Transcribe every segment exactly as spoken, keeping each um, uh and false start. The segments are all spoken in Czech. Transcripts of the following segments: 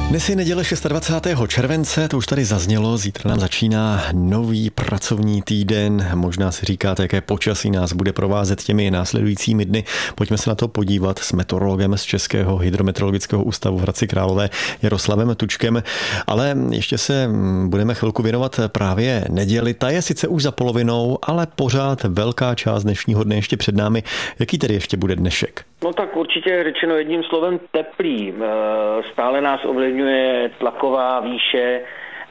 Dnes je neděle dvacátého šestého července, to už tady zaznělo, zítra nám začíná nový pracovní týden. Možná si říkáte, jaké počasí nás bude provázet těmi následujícími dny. Pojďme se na to podívat s meteorologem z Českého hydrometeorologického ústavu v Hradci Králové Jaroslavem Tučkem. Ale ještě se budeme chvilku věnovat právě neděli. Ta je sice už za polovinou, ale pořád velká část dnešního dne ještě před námi. Jaký tedy ještě bude dnešek? No tak určitě řečeno jedním slovem teplý. Stále nás ovlivňuje tlaková výše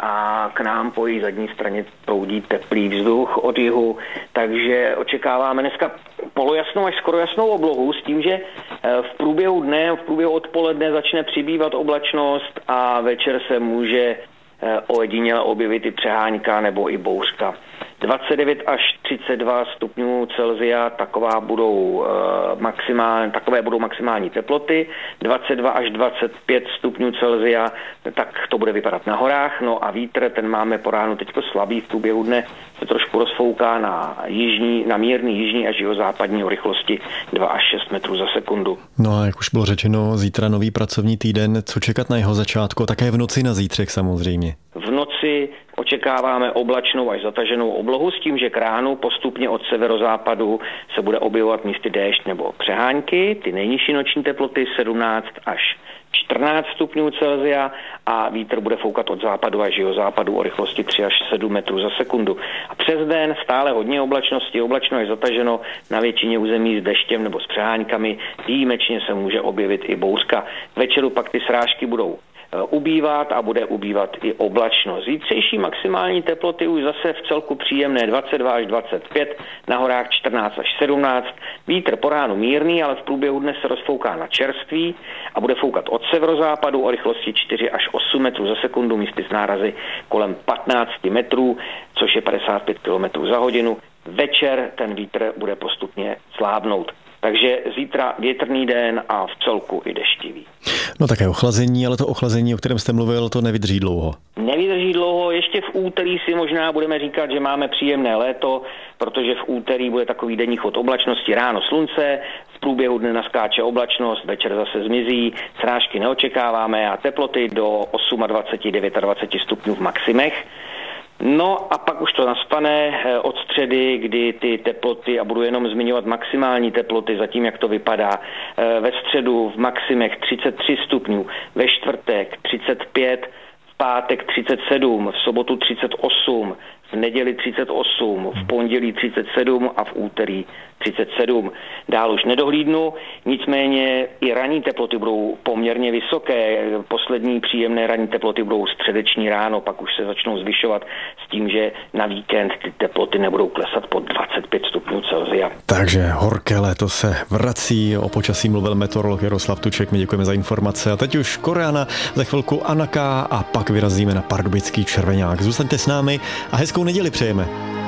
a k nám po její zadní straně proudí teplý vzduch od jihu, takže očekáváme dneska polojasnou až skoro jasnou oblohu s tím, že v průběhu dne, v průběhu odpoledne začne přibývat oblačnost a večer se může ojediněle objevit i přehánka nebo i bouřka. dvacet devět až třicet dva stupňů Celsia, taková budou, e, maximální, takové budou maximální teploty, dvacet dva až dvacet pět stupňů Celsia, tak to bude vypadat na horách, no a vítr, ten máme po ránu teďko slabý, v průběhu dne se trošku rozfouká na jižní, na mírný jižní až jihozápadní o rychlosti dva až šest metrů za sekundu. No a jak už bylo řečeno, zítra nový pracovní týden, co čekat na jeho začátku, také v noci na zítřek samozřejmě. V noci očekáváme oblačnou až zataženou oblohu s tím, že k ránu postupně od severozápadu se bude objevovat místy déšť nebo přehánky. Ty nejnižší noční teploty sedmnáct až čtrnáct stupňů Celsia a vítr bude foukat od západu až jihozápadu o rychlosti tři až sedm metrů za sekundu. A přes den stále hodně oblačnosti, oblačno až zataženo na většině území s deštěm nebo s přehánkami. Výjimečně se může objevit i bouřka. Večeru pak ty srážky budou ubývat a bude ubývat i oblačnost. Zítřejší maximální teploty už zase v celku příjemné dvacet dva až dvacet pět, na horách čtrnáct až sedmnáct. Vítr po ránu mírný, ale v průběhu dne se rozfouká na čerství a bude foukat od severozápadu o rychlosti čtyři až osm metrů za sekundu, místy s nárazy kolem patnáct metrů, což je padesát pět kilometrů za hodinu. Večer ten vítr bude postupně slábnout. Takže zítra větrný den a v celku i deštivý. No také ochlazení, ale to ochlazení, o kterém jste mluvil, to nevydrží dlouho. Nevydrží dlouho, ještě v úterý si možná budeme říkat, že máme příjemné léto, protože v úterý bude takový denní chod oblačnosti, ráno slunce, v průběhu dne naskáče oblačnost, večer zase zmizí, srážky neočekáváme a teploty do dvacet osm, dvacet devět stupňů v maximech. No a pak už to nastane od středy, kdy ty teploty, a budu jenom zmiňovat maximální teploty, zatím jak to vypadá, ve středu v maximech třicet tři stupňů, ve čtvrtek třicet pět, v pátek třicet sedm, v sobotu třicet osm, v neděli třicet osm, v pondělí třicet sedm a v úterý třicet sedm. Dál už nedohlídnu, nicméně i ranní teploty budou poměrně vysoké. Poslední příjemné ranní teploty budou středeční ráno, pak už se začnou zvyšovat s tím, že na víkend ty teploty nebudou klesat pod dvacet pět stupňů Celsia. Takže horké léto se vrací, o počasí mluvil meteorolog Jaroslav Tuček, my děkujeme za informace. A teď už Koreana, za chvilku Anaka a pak vyrazíme na pardubický Červeňák. Zůstaňte s námi a hezkou neděli přejeme.